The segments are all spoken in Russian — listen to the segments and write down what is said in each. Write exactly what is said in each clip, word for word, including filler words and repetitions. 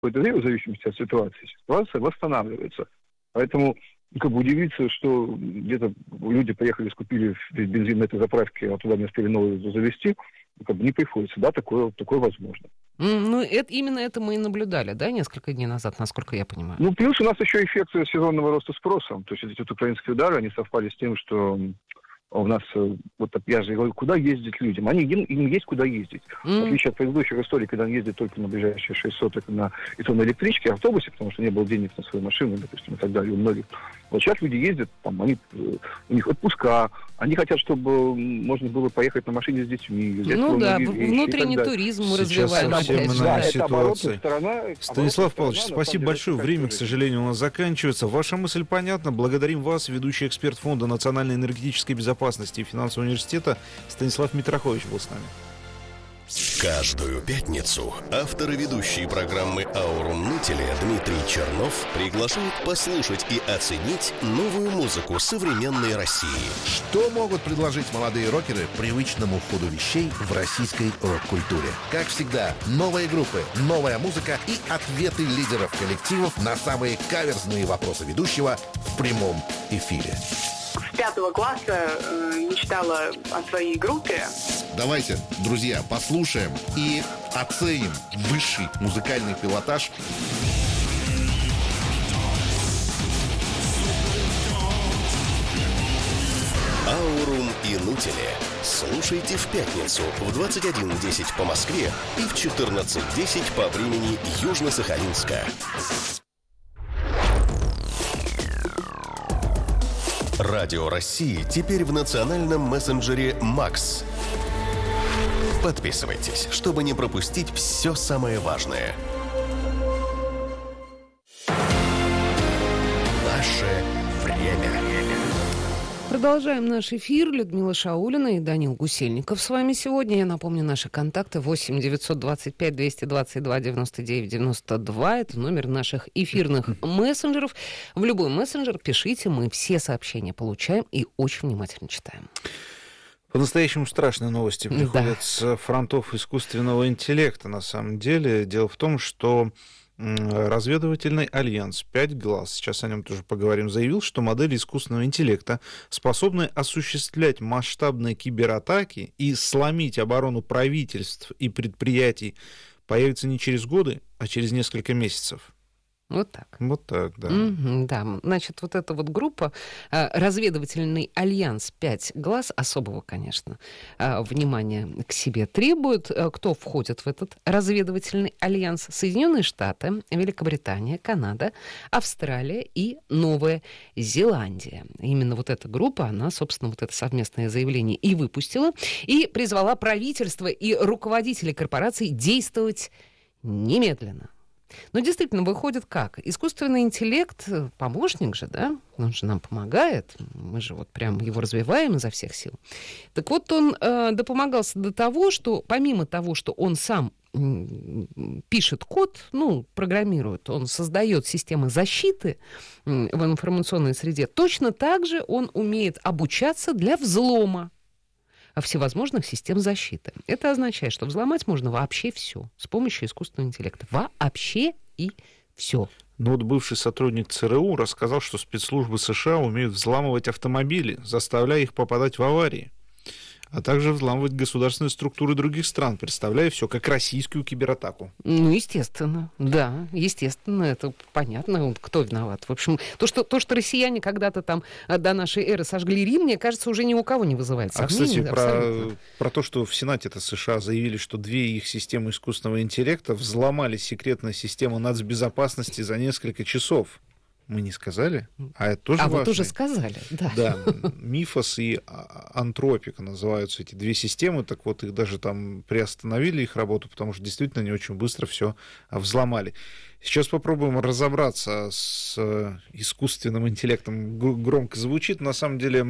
какое-то время, в зависимости от ситуации, ситуация восстанавливается. Поэтому как бы удивиться, что где-то люди поехали, скупили бензин на этой заправке, а туда не успели новый завести, как бы не приходится. Да, такое, такое возможно. Ну, это, именно это мы и наблюдали, да, несколько дней назад, насколько я понимаю. Ну, плюс у нас еще эффект сезонного роста спроса. То есть эти вот украинские удары, они совпали с тем, что у нас, вот я же говорю, куда ездить людям? Они, им, им есть куда ездить. Mm. В отличие от предыдущих историй, когда они ездят только на ближайшие шесть соток на, и то на электричке, автобусе, потому что не было денег на свою машину, допустим, и так далее, у многих. Вот сейчас люди ездят, там, они, у них отпуска, они хотят, чтобы можно было поехать на машине с детьми. Ну да, внутренний туризм мы развиваем. Сейчас совсем ситуация. Сторона, Станислав Павлович, спасибо большое. Время, к сожалению, у нас заканчивается. Ваша мысль понятна. Благодарим вас, ведущий эксперт Фонда национальной энергетической безопасности и финансового университета Станислав Митрохович был с нами. Каждую пятницу авторы ведущие программы «Аурум Нутели» Дмитрий Чернов приглашают послушать и оценить новую музыку современной России. Что могут предложить молодые рокеры привычному ходу вещей в российской рок-культуре? Как всегда, новые группы, новая музыка и ответы лидеров коллективов на самые каверзные вопросы ведущего в прямом эфире. С пятого класса э, мечтала о своей группе. Давайте, друзья, послушаем и оценим высший музыкальный пилотаж. «Аурум и Нутели». Слушайте в пятницу в двадцать один десять по Москве и в четырнадцать десять по времени Южно-Сахалинска. Радио России теперь в национальном мессенджере «Макс». Подписывайтесь, чтобы не пропустить все самое важное. Наше время. Продолжаем наш эфир. Людмила Шаулина и Данил Гусельников с вами сегодня. Я напомню, наши контакты восемь девятьсот двадцать пять двести двадцать два девяносто девять девяносто два. Это номер наших эфирных мессенджеров. В любой мессенджер пишите, мы все сообщения получаем и очень внимательно читаем. По-настоящему страшные новости приходят Да. с фронтов искусственного интеллекта, на самом деле. Дело в том, что разведывательный альянс «Пять глаз», сейчас о нем тоже поговорим, заявил, что модели искусственного интеллекта способны осуществлять масштабные кибератаки и сломить оборону правительств и предприятий появятся не через годы, а через несколько месяцев. Вот так. Вот так, да. Mm-hmm, да. Значит, вот эта вот группа, разведывательный альянс «Пять глаз», особого, конечно, внимания к себе требует. Кто входит в этот разведывательный альянс? Соединенные Штаты, Великобритания, Канада, Австралия и Новая Зеландия. Именно вот эта группа, она, собственно, вот это совместное заявление и выпустила, и призвала правительство и руководителей корпораций действовать немедленно. Но действительно, выходит как? Искусственный интеллект, помощник же, да? Он же нам помогает. Мы же вот прям его развиваем изо всех сил. Так вот, он э, допомагался до того, что помимо того, что он сам м, пишет код, ну, программирует, он создает системы защиты м, в информационной среде, точно так же он умеет обучаться для взлома всевозможных систем защиты. Это означает, что взломать можно вообще все с помощью искусственного интеллекта. Вообще и все. Ну вот бывший сотрудник ЦРУ рассказал, что спецслужбы США умеют взламывать автомобили, заставляя их попадать в аварии, а также взламывать государственные структуры других стран, представляя все как российскую кибератаку. Ну, естественно, да, естественно, это понятно, кто виноват. В общем, то, что, то, что россияне когда-то там до нашей эры сожгли Рим, мне кажется, уже ни у кого не вызывает сомнений. А, кстати, про, про то, что в Сенате-то США заявили, что две их системы искусственного интеллекта взломали секретную систему нацбезопасности за несколько часов. Мы не сказали, а это тоже А важно. вот уже сказали, да. Да, Мифос и Антропика называются эти две системы, так вот их даже там приостановили их работу, потому что действительно не очень быстро все взломали. Сейчас попробуем разобраться с искусственным интеллектом. Громко звучит, на самом деле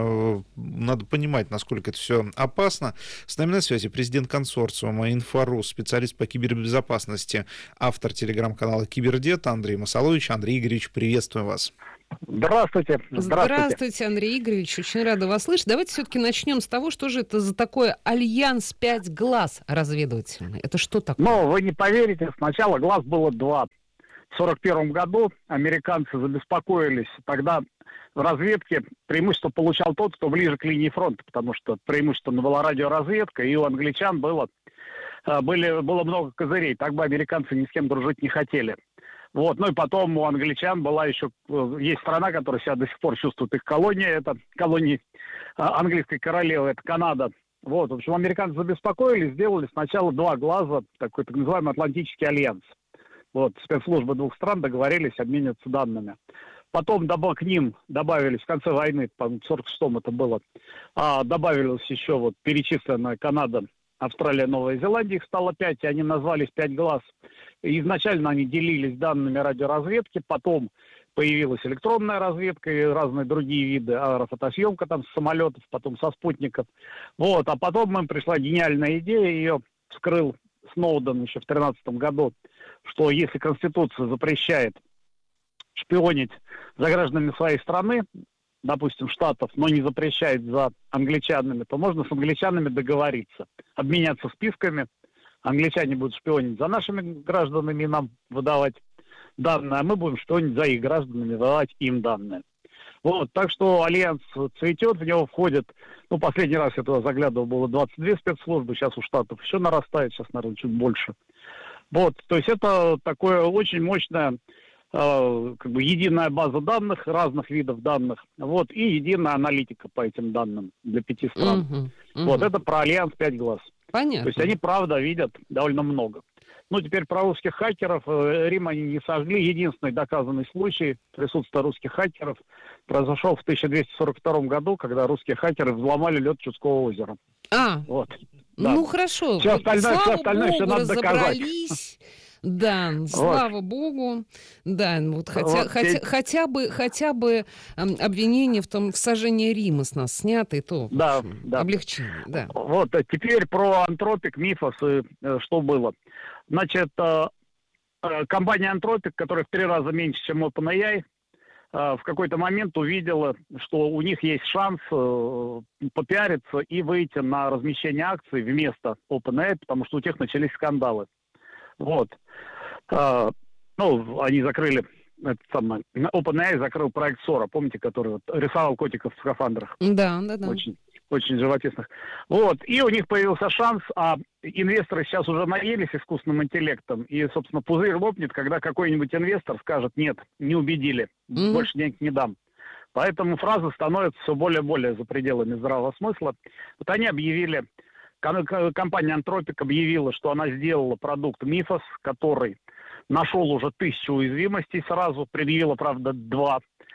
надо понимать, насколько это все опасно. С нами на связи президент консорциума «Инфорус», специалист по кибербезопасности, автор телеграм-канала «Кибердет» Андрей Масалович. Андрей Игоревич, приветствуем вас. Здравствуйте. Здравствуйте. Здравствуйте, Андрей Игоревич. Очень рада вас слышать. Давайте все-таки начнем с того, что же это за такое Альянс пять глаз разведывательный. Это что такое? Ну, вы не поверите, сначала глаз было два. В сорок первом году американцы забеспокоились. Тогда в разведке преимущество получал тот, кто ближе к линии фронта, потому что преимущественно была радиоразведка, и у англичан было, были, было много козырей. Так бы американцы ни с кем дружить не хотели. Вот. Ну и потом у англичан была еще... Есть страна, которая себя до сих пор чувствует их колония. Это колонии английской королевы, это Канада. Вот. В общем, американцы забеспокоились, сделали сначала два глаза, такой так называемый Атлантический альянс. Вот. Спецслужбы двух стран договорились обмениваться данными. Потом к ним добавились в конце войны, по-моему, в сорок шестом это было, а, добавилась еще вот перечисленная Канада, Австралия, Новая Зеландия, их стало пять, и они назвались «Пять глаз». Изначально они делились данными радиоразведки, потом появилась электронная разведка и разные другие виды, аэрофотосъемка там с самолетов, потом со спутников. Вот, а потом им пришла гениальная идея, ее вскрыл Сноуден еще в тринадцатом году, что если Конституция запрещает шпионить за гражданами своей страны, допустим, штатов, но не запрещает за англичанами, то можно с англичанами договориться, обменяться списками. Англичане будут шпионить за нашими гражданами и нам выдавать данные, а мы будем шпионить за их гражданами, выдавать им данные. Вот, так что альянс цветет, в него входит, ну, последний раз я туда заглядывал, было двадцать две спецслужбы, сейчас у штатов еще нарастает, сейчас, наверное, чуть больше. Вот, то есть это такое очень мощное, э, как бы единая база данных, разных видов данных, вот, и единая аналитика по этим данным для пяти стран. Uh-huh, uh-huh. Вот, это про альянс пять глаз. Понятно. То есть они, правда, видят довольно много. Ну, теперь про русских хакеров. Рим они не сожгли. Единственный доказанный случай присутствия русских хакеров произошел в тысяча двести сорок втором году, когда русские хакеры взломали лед Чудского озера. А, вот. Ну да. Хорошо. Все остальное, Слава все остальное Богу, все надо разобрались. доказать. Да, слава вот. Богу. Да, вот хотя, вот. хотя, хотя бы, хотя бы эм, обвинение в том, в сожжении Рима с нас снято, и то да, общем, да. облегчение. Да. Вот, а теперь про Антропик, Мифос, и, э, что было. Значит, э, э, компания Антропик, которая в три раза меньше, чем OpenAI, в какой-то момент увидела, что у них есть шанс э, попиариться и выйти на размещение акций вместо OpenAI, потому что у тех начались скандалы. Вот. А, ну, они закрыли, это самое, OpenAI закрыл проект Сора, помните, который вот рисовал котиков в скафандрах? Да, да, да. Очень, очень живописных. Вот. И у них появился шанс, а инвесторы сейчас уже наелись искусственным интеллектом, и, собственно, пузырь лопнет, когда какой-нибудь инвестор скажет: нет, не убедили, mm-hmm. больше денег не дам. Поэтому фразы становятся все более и более за пределами здравого смысла. Вот они объявили, компания Антропик объявила, что она сделала продукт Мифос, который нашел уже тысячу уязвимостей сразу, предъявила, правда, два,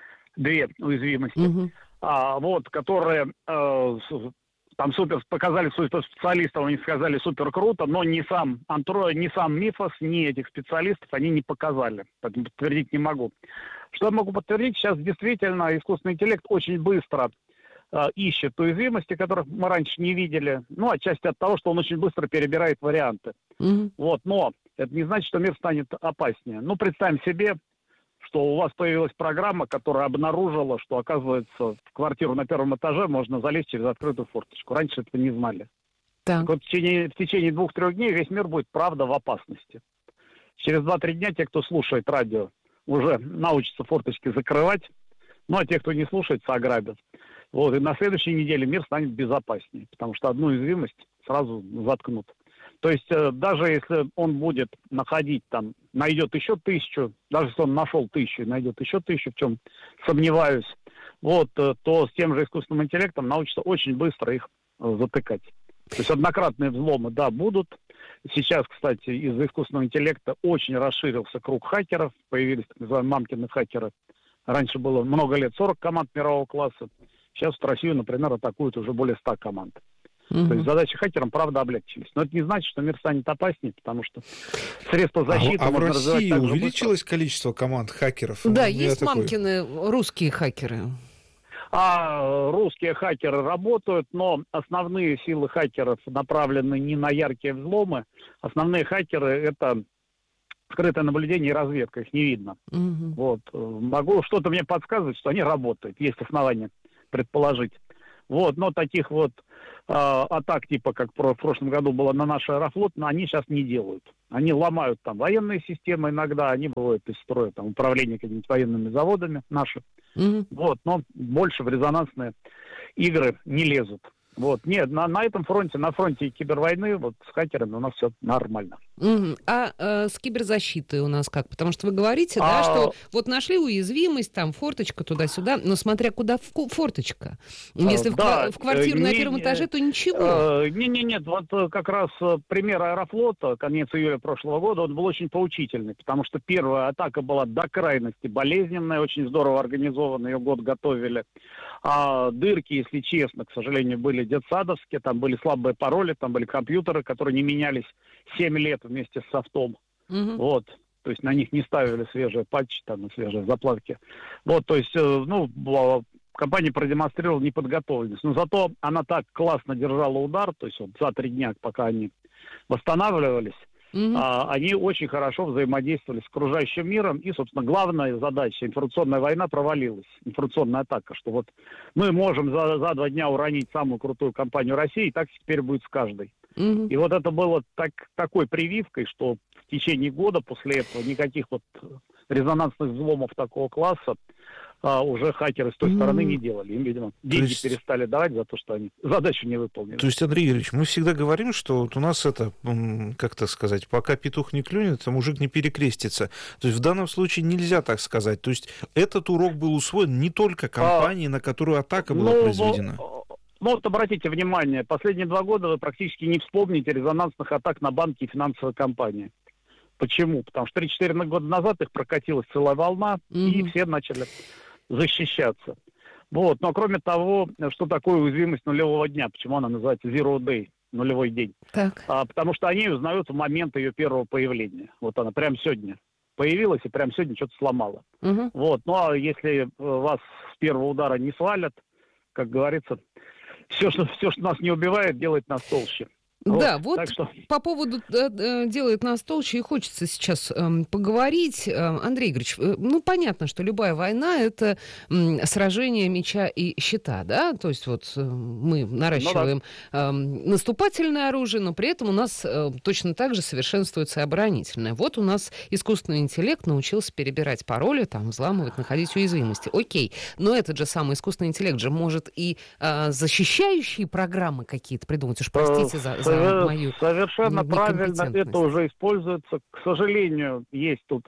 две уязвимости, mm-hmm. а, вот, которые э, там супер, показали суперспециалистов, они сказали супер круто, но ни сам, Антро, ни сам Мифос, ни этих специалистов они не показали, поэтому подтвердить не могу. Что я могу подтвердить? Сейчас действительно искусственный интеллект очень быстро э, ищет уязвимости, которых мы раньше не видели, ну, отчасти от того, что он очень быстро перебирает варианты. Mm-hmm. Вот, но это не значит, что мир станет опаснее. Ну, представим себе, что у вас появилась программа, которая обнаружила, что, оказывается, в квартиру на первом этаже можно залезть через открытую форточку. Раньше этого не знали. Так. Так вот, в течение, в течение двух-трех дней весь мир будет, правда, в опасности. Через два-три дня те, кто слушает радио, уже научатся форточки закрывать, ну, а те, кто не слушается, ограбят. Вот, и на следующей неделе мир станет безопаснее, потому что одну уязвимость сразу заткнут. То есть э, даже если он будет находить там, найдет еще тысячу, даже если он нашел тысячу и найдет еще тысячу, в чем сомневаюсь, вот, э, то с тем же искусственным интеллектом научится очень быстро их э, затыкать. То есть однократные взломы, да, будут. Сейчас, кстати, из-за искусственного интеллекта очень расширился круг хакеров, появились так называемые мамкины хакеры. Раньше было много лет сорок команд мирового класса, сейчас в Россию, например, атакуют уже более ста команд. Mm-hmm. То есть задачи хакерам, правда, облегчились. Но это не значит, что мир станет опаснее, потому что средства защиты... А, а в России увеличилось быстро. Количество команд хакеров? Да, есть такой... мамкины русские хакеры. А русские хакеры работают, но основные силы хакеров направлены не на яркие взломы. Основные хакеры — это скрытое наблюдение и разведка, их не видно. Угу. Вот. Могу, что-то мне подсказывать, что они работают, есть основания предположить. Вот, но таких вот э, атак, типа, как в прошлом году было на наш Аэрофлот, но они сейчас не делают. Они ломают там военные системы иногда, они бывают из строя, там, управление какими-нибудь военными заводами наши. Mm-hmm. Вот, но больше в резонансные игры не лезут. Вот, нет, на, на этом фронте, на фронте кибервойны, вот с хакерами у нас все нормально. Mm-hmm. А э, с киберзащитой у нас как? Потому что вы говорите, а... да, что вот нашли уязвимость, там, форточка туда-сюда, но смотря куда в форточка. Если а, в, да, в квартиру не, на первом этаже, то ничего. Не-не-нет, вот как раз пример Аэрофлота, конец июля прошлого года, он был очень поучительный, потому что первая атака была до крайности болезненная, очень здорово организована, ее год готовили. А дырки, если честно, к сожалению, были детсадовские, там были слабые пароли, там были компьютеры, которые не менялись семь лет вместе с софтом. Угу. Вот. То есть на них не ставили свежие патчи, там, и свежие заплатки. Вот, то есть, ну, компания продемонстрировала неподготовленность. Но зато она так классно держала удар, то есть вот за три дня, пока они восстанавливались, Mm-hmm. А, они очень хорошо взаимодействовали с окружающим миром. И, собственно, главная задача — информационная война — провалилась. Информационная атака, что вот мы можем за, за два дня уронить самую крутую компанию России, и так теперь будет с каждой. Mm-hmm. И вот это было так, такой прививкой, что в течение года после этого никаких вот резонансных взломов такого класса а, уже хакеры с той mm-hmm. стороны не делали. Им, видимо, деньги есть... перестали давать за то, что они задачу не выполнили. То есть, Андрей Юрьевич, мы всегда говорим, что вот у нас это, как так сказать, пока петух не клюнет, а мужик не перекрестится. То есть в данном случае нельзя так сказать. То есть этот урок был усвоен не только компанией, а... на которую атака была ну, произведена. Ну, вот обратите внимание, последние два года вы практически не вспомните резонансных атак на банки и финансовые компании. Почему? Потому что три-четыре года назад их прокатилась целая волна, mm-hmm. и все начали защищаться. Вот. Но кроме того, что такое уязвимость нулевого дня? Почему она называется Zero Day, нулевой день? Так. А, потому что они узнают в момент ее первого появления. Вот она прямо сегодня появилась и прямо сегодня что-то сломала. Mm-hmm. Вот. Ну а если вас с первого удара не свалят, как говорится, все, что, все, что нас не убивает, делает нас толще. Да, вот, вот что... по поводу э, делает нас толще, и хочется сейчас э, поговорить. Э, Андрей Игоревич, э, ну, понятно, что любая война — это э, сражение меча и щита, да? То есть вот э, мы наращиваем ну, да. э, наступательное оружие, но при этом у нас э, точно так же совершенствуется и оборонительное. Вот у нас искусственный интеллект научился перебирать пароли, там, взламывать, находить уязвимости. Окей, но этот же самый искусственный интеллект же может и э, защищающие программы какие-то придумать. Уж простите за... за мою Совершенно правильно, это уже используется. К сожалению, есть тут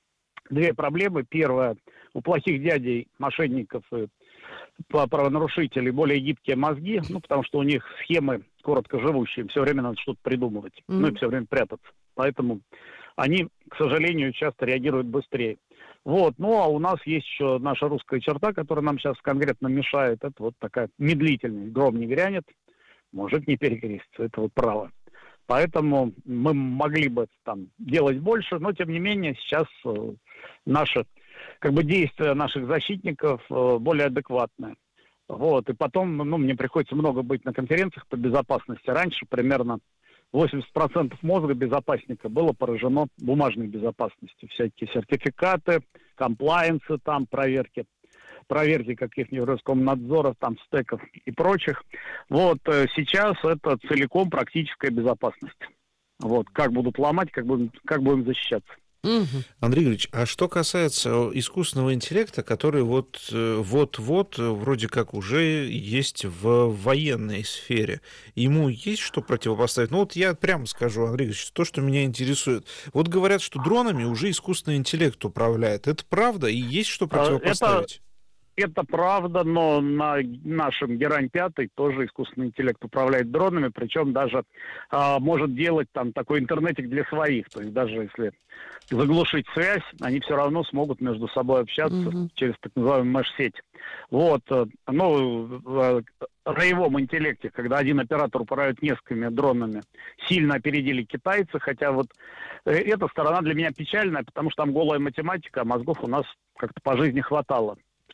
две проблемы. Первая, у плохих дядей, мошенников и правонарушителей более гибкие мозги, ну, потому что у них схемы короткоживущие, все время надо что-то придумывать, mm-hmm. ну, и все время прятаться. Поэтому они, к сожалению, часто реагируют быстрее. Вот, ну, а у нас есть еще наша русская черта, которая нам сейчас конкретно мешает. Это вот такая медлительность. Гром не грянет, мужик не перекрестится, это вот право. Поэтому мы могли бы там делать больше, но тем не менее сейчас э, наши, как бы, действия наших защитников э, более адекватные. Вот, и потом, ну, мне приходится много быть на конференциях по безопасности. Раньше примерно восемьдесят процентов мозга безопасника было поражено бумажной безопасностью. Всякие сертификаты, комплаенсы там, проверки. проверки каких-нибудь Роскомнадзоров, там, стеков и прочих. Вот, сейчас это целиком практическая безопасность. Вот, как будут ломать, как будем, как будем защищаться. Угу. Андрей Юрьевич, а что касается искусственного интеллекта, который вот, вот-вот вроде как уже есть в военной сфере, ему есть что противопоставить? Ну вот я прямо скажу, Андрей Юрьевич, то, что меня интересует. Вот говорят, что дронами уже искусственный интеллект управляет. Это правда? И есть что противопоставить? Это... Это правда, но на нашем Герань пять тоже искусственный интеллект управляет дронами, причем даже а, может делать там такой интернетик для своих. То есть даже если заглушить связь, они все равно смогут между собой общаться mm-hmm. через так называемую меш-сеть. Вот, ну, в роевом интеллекте, когда один оператор управляет несколькими дронами, сильно опередили китайцы, хотя вот эта сторона для меня печальная, потому что там голая математика, а мозгов у нас как-то по жизни хватало.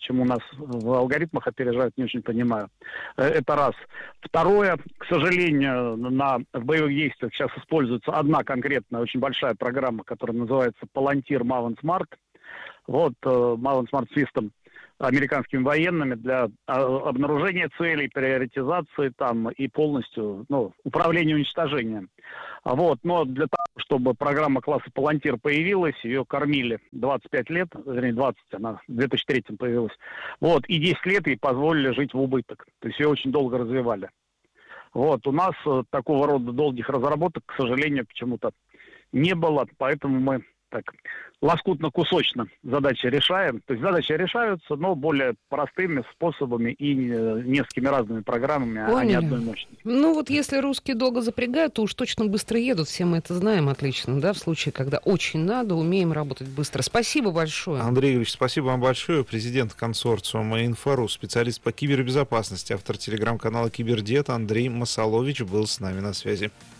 почему у нас в алгоритмах опережают, не очень понимаю. Это раз. Второе, к сожалению, на, в боевых действиях сейчас используется одна конкретная, очень большая программа, которая называется Palantir Maven Smart. Вот, Maven Smart System американскими военными для обнаружения целей, приоритизации там и полностью, ну, управления уничтожением. Вот, но для того, чтобы программа класса Palantir появилась, ее кормили двадцать пять лет, вернее двадцать, она в две тысячи третьем появилась. Вот, и десять лет ей позволили жить в убыток. То есть ее очень долго развивали. Вот, у нас такого рода долгих разработок, к сожалению, почему-то не было, поэтому мы так лоскутно-кусочно задачи решаем. То есть задачи решаются, но более простыми способами и несколькими разными программами, Поняли. а не одной мощной. Ну вот если русские долго запрягают, то уж точно быстро едут. Все мы это знаем отлично, да, в случае, когда очень надо, умеем работать быстро. Спасибо большое. Андрей Игоревич, спасибо вам большое. Президент консорциума «Инфорус», специалист по кибербезопасности, автор телеграм-канала «Кибердет» Андрей Масалович был с нами на связи.